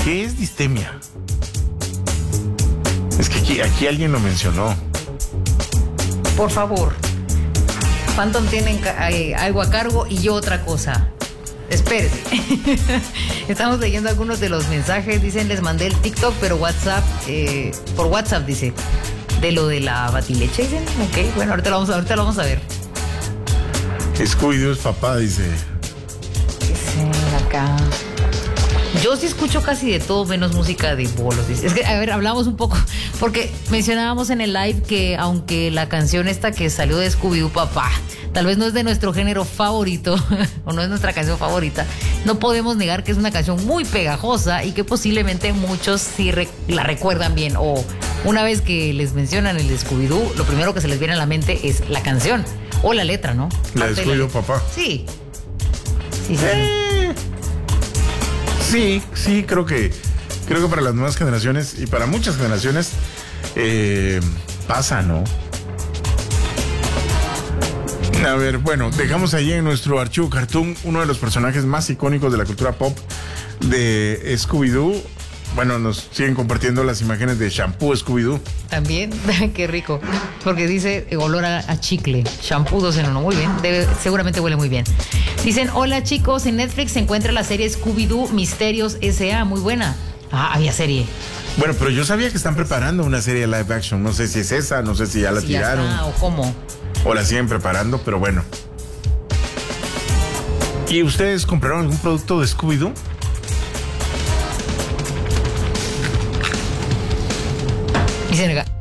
¿Qué es distemia? Es que aquí alguien lo mencionó. Por favor. Phantom tienen algo a cargo y yo otra cosa. Espérese. Estamos leyendo algunos de los mensajes. Dicen, les mandé el TikTok, pero por WhatsApp dice, de lo de la batileche, dicen. Ok, bueno, ahorita lo vamos a ver. Scooby-Doo es papá, dice. ¿Qué es acá? Yo sí escucho casi de todo menos música de bolos. Es que, a ver, hablamos un poco, porque mencionábamos en el live que aunque la canción esta que salió de Scooby-Doo Papá, tal vez no es de nuestro género favorito, o no es nuestra canción favorita, no podemos negar que es una canción muy pegajosa y que posiblemente muchos sí la recuerdan bien, o una vez que les mencionan el de Scooby-Doo, lo primero que se les viene a la mente es la canción, o la letra, ¿no? La de Scooby-Doo Papá. Sí. Sí, creo que para las nuevas generaciones y para muchas generaciones pasa, ¿no? A ver, bueno, dejamos ahí en nuestro archivo cartoon uno de los personajes más icónicos de la cultura pop de Scooby-Doo. Bueno, nos siguen compartiendo las imágenes de shampoo Scooby-Doo. También, qué rico. Porque dice olor a chicle. Shampoo 2 en 1. Muy bien. Seguramente huele muy bien. Dicen, hola chicos, en Netflix se encuentra la serie Scooby-Doo Misterios S.A. Muy buena. Ah, había serie. Bueno, pero yo sabía que están preparando una serie live action. No sé si es esa, no sé si ya la tiraron. Ya está, o cómo. O la siguen preparando, pero bueno. ¿Y ustedes compraron algún producto de Scooby-Doo? Dicen acá,